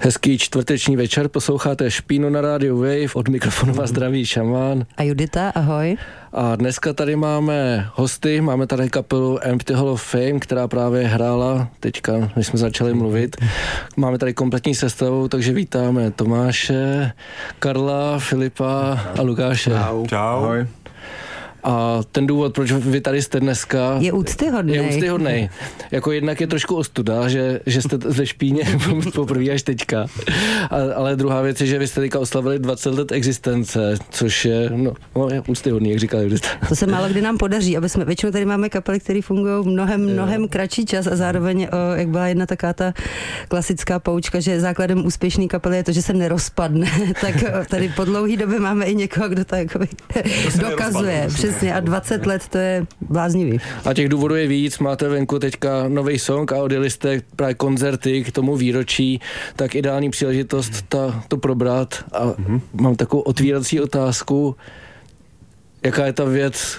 Hezký čtvrteční večer, posloucháte Špínu na rádiu Wave, od mikrofonu vás zdraví Šaman. A Judita, ahoj. A dneska tady máme hosty, máme tady kapelu Empty Hall of Fame, která právě hrála teďka, než jsme začali mluvit. Máme tady kompletní sestavu, takže vítáme Tomáše, Karla, Filipa a Lukáše. Čau. Ahoj. A ten důvod, proč vy tady jste dneska... Je úctyhodnej. Jako jednak je trošku ostuda, že jste ze Špíně poprvé až teďka. Ale druhá věc je, že vy jste teďka oslavili 20 let existence, což je, je úctyhodný, jak říkali vždycky. To se málo kdy nám podaří, aby jsme, většinou tady máme kapely, které fungují mnohem kratší čas a zároveň, jak byla jedna taková ta klasická poučka, že základem úspěšné kapely je to, že se nerozpadne. Tak tady po dlouhý době máme i někoho, kdo to jakoby dokazuje. Přesně, a 20 let to je bláznivý. A těch důvodů je víc, máte venku teďka nový song a odjeli jste právě koncerty k tomu výročí, tak ideální příležitost to probrat. A mám takovou otvírací otázku, jaká je ta věc,